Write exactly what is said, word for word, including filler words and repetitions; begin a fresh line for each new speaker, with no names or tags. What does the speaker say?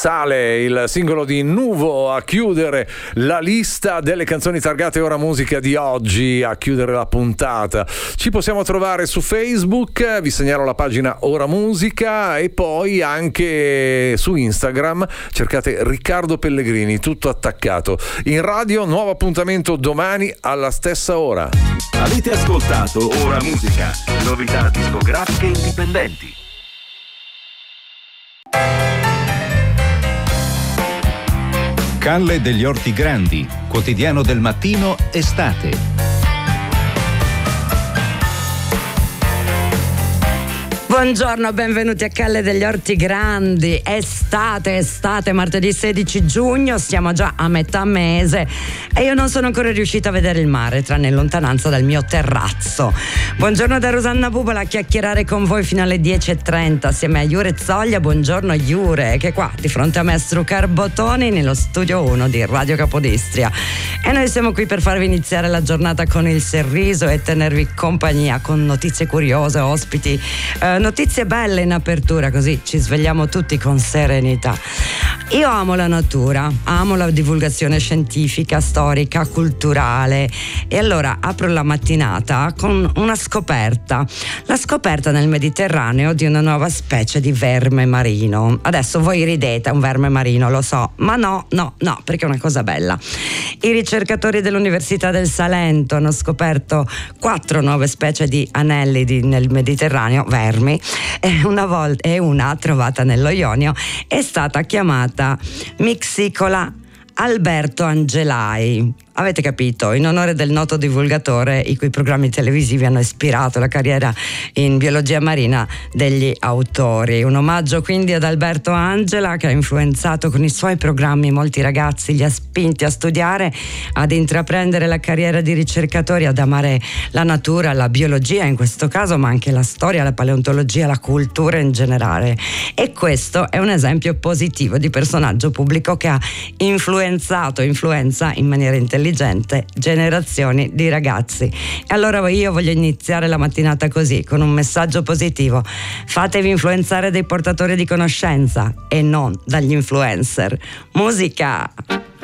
Sale, il singolo di Nuvo a chiudere la lista delle canzoni targate Ora Musica di oggi, a chiudere la puntata. Ci possiamo trovare su Facebook, vi segnalo la pagina Ora Musica, e poi anche su Instagram cercate Riccardo Pellegrini, tutto attaccato. In radio nuovo appuntamento domani alla stessa ora.
Avete ascoltato Ora Musica, novità discografiche indipendenti.
Calle degli Orti Grandi, quotidiano del mattino, estate.
Buongiorno, benvenuti a Calle degli Orti Grandi. Estate, estate, martedì sedici giugno, siamo già a metà mese e io non sono ancora riuscita a vedere il mare, tranne in lontananza dal mio terrazzo. Buongiorno da Rosanna Bubola, a chiacchierare con voi fino alle dieci e trenta assieme a Jure Zoglia. Buongiorno Jure, che è qua di fronte a me a strucar bottoni nello studio uno di Radio Capodistria. E noi siamo qui per farvi iniziare la giornata con il sorriso e tenervi compagnia con notizie curiose, ospiti, eh, notizie belle in apertura, così ci svegliamo tutti con serenità. Io amo la natura, amo la divulgazione scientifica, storica, culturale, e allora apro la mattinata con una scoperta, la scoperta nel Mediterraneo di una nuova specie di verme marino. Adesso voi ridete, un verme marino, lo so, ma no, no, no, perché è una cosa bella. I ricercatori dell'Università del Salento hanno scoperto quattro nuove specie di anellidi nel Mediterraneo, vermi, e una volta e una trovata nello Ionio è stata chiamata Mixicola Alberto Angelai. Avete capito? In onore del noto divulgatore i cui programmi televisivi hanno ispirato la carriera in biologia marina degli autori. Un omaggio quindi ad Alberto Angela, che ha influenzato con i suoi programmi molti ragazzi, li ha spinti a studiare, ad intraprendere la carriera di ricercatori, ad amare la natura, la biologia in questo caso, ma anche la storia, la paleontologia, la cultura in generale. E questo è un esempio positivo di personaggio pubblico che ha influenzato, influenza in maniera intelligente generazioni di ragazzi. E allora io voglio iniziare la mattinata così, con un messaggio positivo: fatevi influenzare dai portatori di conoscenza e non dagli influencer. Musica!